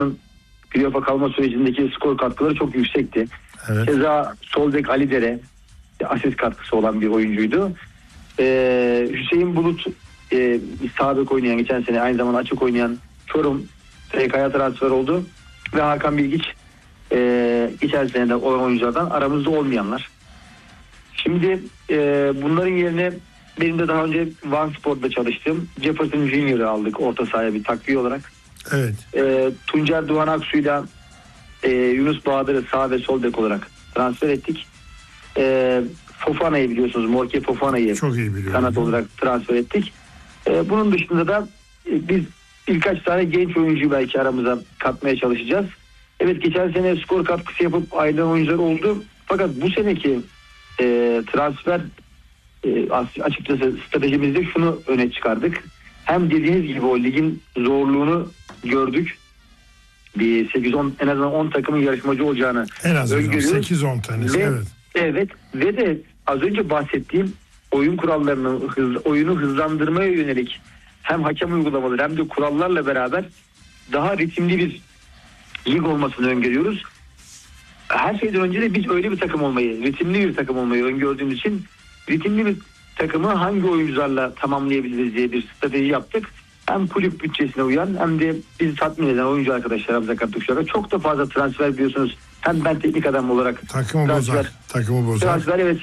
playoff'a kalma sürecindeki skor katkıları çok yüksekti. Evet. Keza sol bek Ali Dere asist katkısı olan bir oyuncuydu. Hüseyin Bulut sağ bek oynayan, geçen sene aynı zamanda açık oynayan Çorum TK'ya transfer oldu. Ve Hakan Bilgiç geçen sene de olan oyunculardan aramızda olmayanlar. Şimdi bunların yerine benim de daha önce Van Spor'da çalıştığım Jefferson Junior'ı aldık orta sahaya bir takviye olarak. Evet. Tuncer Doğan Aksu'yla Yunus Bahadır'ı sağ ve sol bek olarak transfer ettik. Fofana'yı biliyorsunuz. Morke Fofana'yı kanat olarak transfer ettik. Bunun dışında da biz birkaç tane genç oyuncuyu belki aramıza katmaya çalışacağız. Evet, geçen sene skor katkısı yapıp ayrılan oyuncular oldu. Fakat bu seneki transfer açıkçası stratejimizde şunu öne çıkardık. Hem dediğiniz gibi o ligin zorluğunu gördük. Bir 8-10 en azından 10 takımın yarışmacı olacağını en azından öngörüyoruz. 8-10 tanesi. Evet ve de az önce bahsettiğim oyun kurallarını oyunu hızlandırmaya yönelik hem hakem uygulamaları hem de kurallarla beraber daha ritimli bir lig olmasını öngörüyoruz. Her şeyden önce de biz öyle bir takım olmayı, ritimli bir takım olmayı öngördüğümüz için ritimli bir takımı hangi oyuncularla tamamlayabiliriz diye bir strateji yaptık. Hem kulüp bütçesine uyan hem de bizi tatmin eden oyuncu arkadaşlarımıza kattık şu anda. Çok da fazla transfer biliyorsunuz. Hem ben teknik adam olarak takımı bozar. Transfer evet,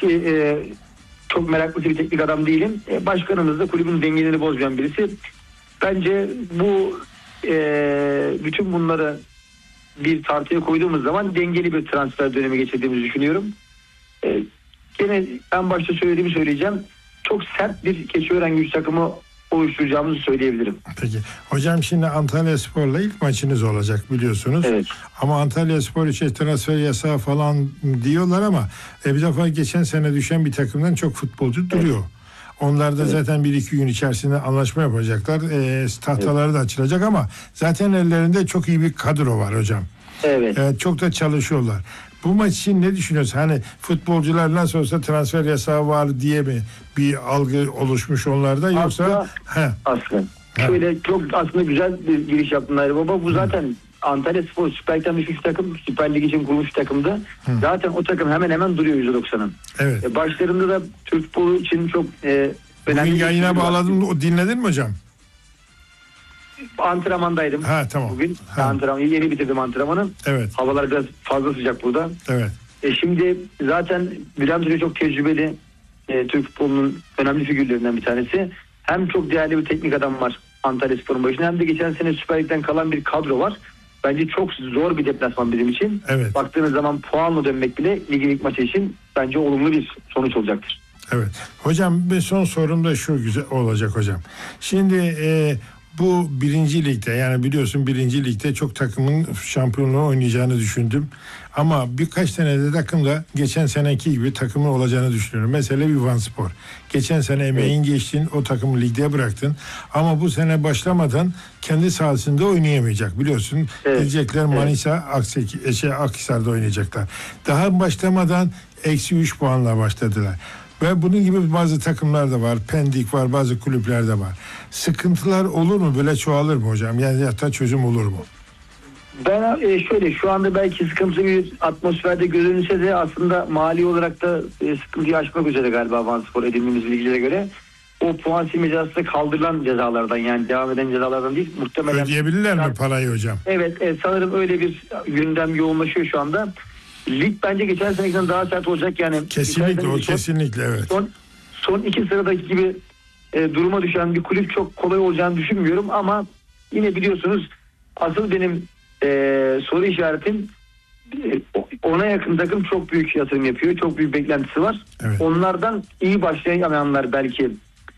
çok meraklı bir teknik adam değilim. Başkanımız da kulübün dengelerini bozmayan birisi. Bence bu bütün bunları bir tartıya koyduğumuz zaman dengeli bir transfer dönemi geçirdiğimizi düşünüyorum. Gene en başta söylediğimi söyleyeceğim. Çok sert bir Keçiören Güç takımı oluşturacağımızı söyleyebilirim. Peki. Hocam şimdi Antalyaspor'la ilk maçınız olacak biliyorsunuz. Evet. Ama Antalyaspor için transfer yasağı falan diyorlar ama bir defa geçen sene düşen bir takımdan çok futbolcu duruyor. Onlar da zaten 1-2 gün içerisinde anlaşma yapacaklar. Tahtaları da açılacak ama zaten ellerinde çok iyi bir kadro var hocam. Evet. Çok da çalışıyorlar. Bu maç için ne düşünüyorsun? Hani futbolcular nasıl olsa transfer yasağı var diye mi bir algı oluşmuş onlarda yoksa? Aslında. Şöyle çok aslında güzel bir giriş yaptın Hayri Baba. Bu zaten Antalyaspor Süper Lig'den düşmüş takım. Süper Lig için kurulmuş takımdı. Zaten o takım hemen hemen duruyor %90'ın. Evet. Başlarında da Türk futbolu için çok önemli. Bugün yayına bağladım. Dinledin mi hocam? Antrenmandaydım. Tamam. Bugün yeni bitirdim antrenmanı. Evet. Havalar biraz fazla sıcak burada. Evet. Şimdi zaten Bülent Hoca çok tecrübeli, Türk futbolunun önemli figürlerinden bir tanesi. Hem çok değerli bir teknik adam var Antalyaspor'un başında, hem de geçen sene Süper Lig'den kalan bir kadro var. Bence çok zor bir deplasman bizim için. Evet. Baktığınız zaman puanla dönmek bile ligin ilk maçı için bence olumlu bir sonuç olacaktır. Evet. Hocam bir son sorum da şu güzel olacak hocam. Şimdi bu 1. Lig'de, yani biliyorsun 1. Lig'de çok takımın şampiyonluğu oynayacağını düşündüm. Ama birkaç tane de takımda geçen seneki gibi takımın olacağını düşünüyorum. Mesela bir Van Spor. Geçen sene emeğin geçtin, o takımı ligde bıraktın. Ama bu sene başlamadan kendi sahasında oynayamayacak. Biliyorsun gidecekler Manisa, Akhisar'da oynayacaklar. Daha başlamadan -3 puanla başladılar. Ve bunun gibi bazı takımlar da var. Pendik var, bazı kulüpler de var. Sıkıntılar olur mu? Böyle çoğalır mı hocam? Yani hatta çözüm olur mu? Ben şöyle, şu anda belki sıkıntı bir atmosferde görünse de aslında mali olarak da sıkıntıyı aşmak üzere galiba Van Spor edindiğimiz bilgilere göre. O puan silme cezası kaldırılan cezalardan, yani devam eden cezalardan değil. Muhtemelen ödeyebilirler mi parayı hocam? Evet, sanırım öyle bir gündem yoğunlaşıyor şu anda. Lig bence geçen senekten daha sert olacak yani. Kesinlikle evet. Son 2 sıradaki gibi duruma düşen bir kulüp çok kolay olacağını düşünmüyorum ama yine biliyorsunuz asıl benim soru işaretim, ona yakın takım çok büyük yatırım yapıyor. Çok büyük beklentisi var. Evet. Onlardan iyi başlayamayanlar belki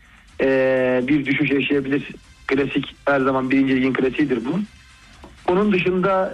bir düşüş yaşayabilir. Klasik, her zaman 1. Ligin klasiğidir bu. Onun dışında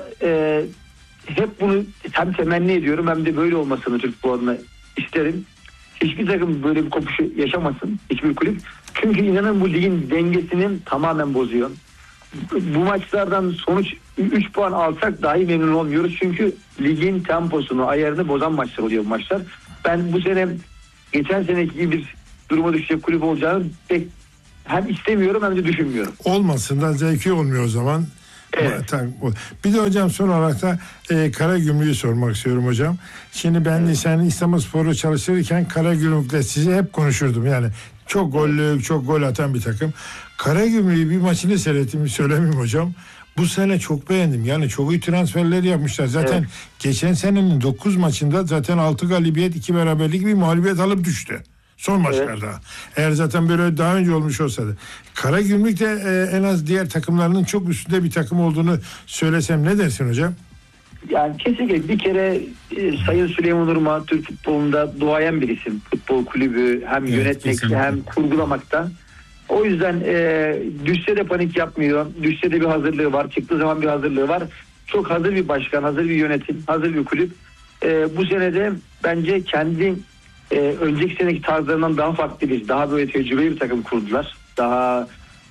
hep bunu hem temenni ediyorum hem de böyle olmasını Türk futboluna isterim. Hiçbir takım böyle bir kopuşu yaşamasın, hiçbir kulüp. Çünkü inanın bu ligin dengesini tamamen bozuyor. Bu maçlardan sonuç 3 puan alsak dahi memnun olmuyoruz. Çünkü ligin temposunu, ayarını bozan maçlar oluyor bu maçlar. Ben bu sene geçen seneki gibi bir duruma düşecek kulüp olacağını pek hem istemiyorum hem de düşünmüyorum. Olmasın da zevki olmuyor o zaman. Evet. Bir de hocam son olarak da Karagümrük'ü sormak istiyorum hocam. Şimdi ben sen İstanbulspor'u çalıştırırken Karagümrük'le sizi hep konuşurdum. Yani çok gollü, çok gol atan bir takım. Karagümrük'ü bir maçını seyrettim, söylemeyeyim hocam. Bu sene çok beğendim. Yani çok iyi transferler yapmışlar. Zaten geçen senenin 9 maçında zaten 6 galibiyet, 2 beraberlik, bir mağlubiyet alıp düştü. Son maçlarda. Eğer zaten böyle daha önce olmuş olsaydı. Karagümrük de en az diğer takımlarının çok üstünde bir takım olduğunu söylesem ne dersin hocam? Yani kesinlikle bir kere Sayın Süleyman Urma Türk futbolunda duayen bir isim. Futbol kulübü hem yönetmekte hem kurgulamakta. O yüzden düşse de panik yapmıyor. Düşse de bir hazırlığı var. Çıktığı zaman bir hazırlığı var. Çok hazır bir başkan, hazır bir yönetim, hazır bir kulüp. Bu senede bence kendi önceki seneki tarzlarından daha farklı daha böyle tecrübeli bir takım kurdular. Daha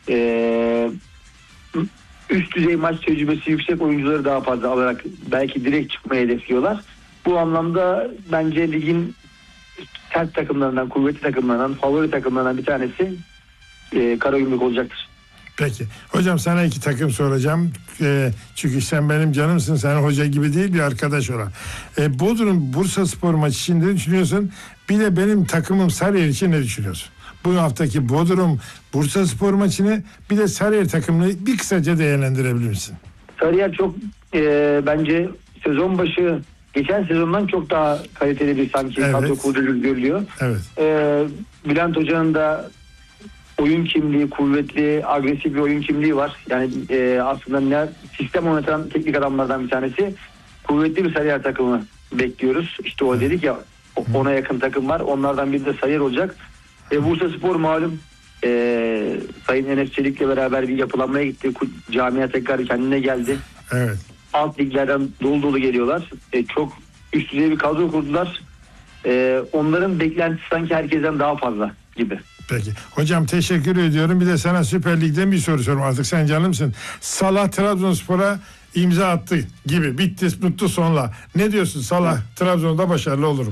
üst düzey maç tecrübesi yüksek oyuncuları daha fazla alarak belki direkt çıkmayı hedefliyorlar. Bu anlamda bence ligin sert takımlarından, kuvvetli takımlarından, favori takımlarından bir tanesi Karagümrük olacaktır. Peki. Hocam sana 2 takım soracağım. Çünkü sen benim canımsın. Sen hoca gibi değil, bir arkadaş olan. Bodrum Bursaspor maçı için ne düşünüyorsun? Bir de benim takımım Sarıyer için ne düşünüyorsun? Bu haftaki Bodrum Bursaspor maçını, bir de Sarıyer takımını bir kısaca değerlendirebilir misin? Sarıyer çok bence sezon başı geçen sezondan çok daha kaliteli bir sanki kadro kurduğu görülüyor. Evet. Bülent Hoca'nın da oyun kimliği, kuvvetli, agresif bir oyun kimliği var. Yani aslında sistem oynatan teknik adamlardan bir tanesi. Kuvvetli bir Sarıyer takımı bekliyoruz. İşte o dedik ya, ona yakın takım var. Onlardan biri de Sarıyer olacak. Bursaspor malum Sayın Enes Çelik'le beraber bir yapılanmaya gitti. Camia tekrar kendine geldi. Evet. Alt liglerden dolu dolu geliyorlar. Çok üst düzey bir kadro kurdular. Onların beklentisi sanki herkesten daha fazla gibi. Peki. Hocam teşekkür ediyorum. Bir de sana Süper Lig'den bir soru sorayım. Artık sen canımsın. Salah Trabzonspor'a imza attı gibi. Bitti, mutlu sonla. Ne diyorsun? Salah Trabzon'da başarılı olur mu?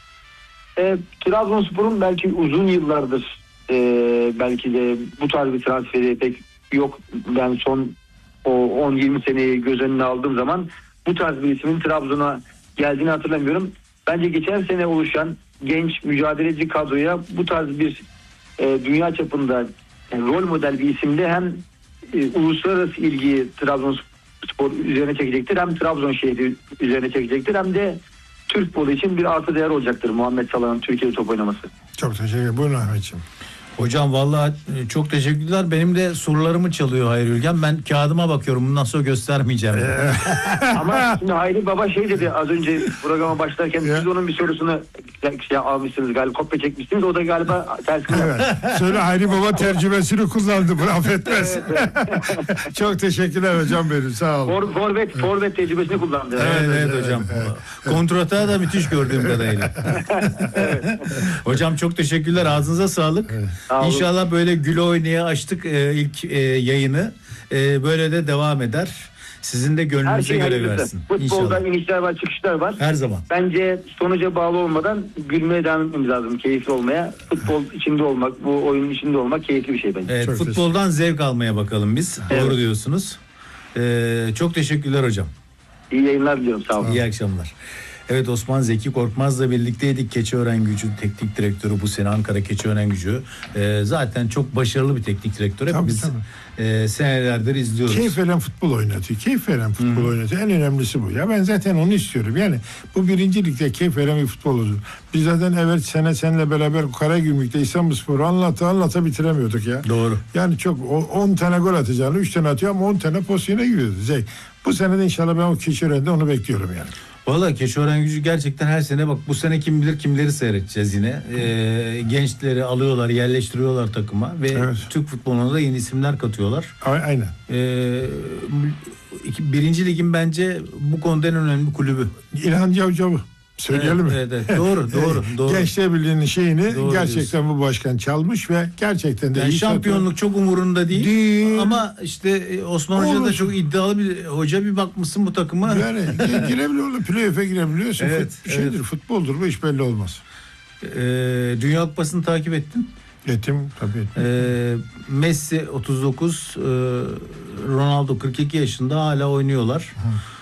Trabzonspor'un belki uzun yıllardır belki de bu tarz bir transferi pek yok. Ben son o 10-20 seneyi göz önüne aldığım zaman bu tarz bir ismin Trabzon'a geldiğini hatırlamıyorum. Bence geçen sene oluşan genç mücadeleci kadroya bu tarz bir dünya çapında rol model bir isimde hem uluslararası ilgiyi Trabzonspor üzerine çekecektir, hem Trabzon şehri üzerine çekecektir, hem de Türk futbolu için bir artı değer olacaktır Muhammed Salah'ın Türkiye'de top oynaması. Çok teşekkür ederim. Buyurun Ahmetciğim. Hocam vallahi çok teşekkürler. Benim de sorularımı çalıyor Hayri Ülgen. Ben kağıdıma bakıyorum. Bundan sonra göstermeyeceğim. Ama şimdi Hayri Baba dedi az önce programa başlarken, siz onun bir sorusunu almışsınız galiba, kopya çekmişsiniz. O da galiba tersine. Evet. Söyle, Hayri Baba tercümesini kullandı. Bu affetmez. Çok teşekkürler hocam benim. Sağ olun. Forvet tecrübesini kullandı. Evet hocam. Evet. Kontrata da müthiş gördüğüm kadarıyla. Evet. Hocam çok teşekkürler. Ağzınıza sağlık. Evet. İnşallah böyle gül oynaya açtık ilk yayını. Böyle de devam eder. Sizin de gönlünüze göre versin. Futbolda inişler var, çıkışlar var. Her zaman. Bence sonuca bağlı olmadan gülmeye devam etmemiz lazım. Keyifli olmaya. Futbol içinde olmak, bu oyunun içinde olmak keyifli bir şey bence. Evet, futboldan zevk almaya bakalım biz. Evet. Doğru diyorsunuz. Çok teşekkürler hocam. İyi yayınlar diliyorum. Sağ olun. İyi akşamlar. Evet, Osman Zeki Korkmaz'la birlikteydik. Keçiören-Gücü teknik direktörü bu sene, Ankara Keçiören-Gücü. Zaten çok başarılı bir teknik direktör. Hepimiz senelerdir izliyoruz. Keyif veren futbol oynatıyor. Keyif veren futbol oynatıyor. En önemlisi bu. Ya ben zaten onu istiyorum. Yani bu birinci ligde keyif veren bir futbol olur. Biz zaten evet sene seninle beraber Karagümrük'te İstanbulspor'u anlata bitiremiyorduk ya. Doğru. Yani çok 10 tane gol atacağını 3 tane atıyor ama 10 tane pozisyona giriyordu. Bu sene de inşallah ben o Keçiören'de onu bekliyorum yani. Valla Keçiören-Gücü gerçekten her sene, bak bu sene kim bilir kimleri seyredeceğiz yine. Gençleri alıyorlar, yerleştiriyorlar takıma ve Türk futboluna da yeni isimler katıyorlar. Aynen. Birinci ligin bence bu konuda en önemli kulübü. İlhan Cavcav'ı. Söyleyelim mi? Evet. Doğru. Gençler Birliği'nin şeyini doğru gerçekten diyorsun. Bu başkan çalmış ve gerçekten de yani şampiyonluk çok umurunda değil. Ama işte Osman Hoca da çok iddialı bir hoca, bir bakmışsın bu takıma. Yani girebiliyor, playoff'e girebiliyorsun. Futboldur, bu iş belli olmaz. Dünya Kupası'nı takip ettin. Ettim tabii. Messi 39, Ronaldo 42 yaşında hala oynuyorlar.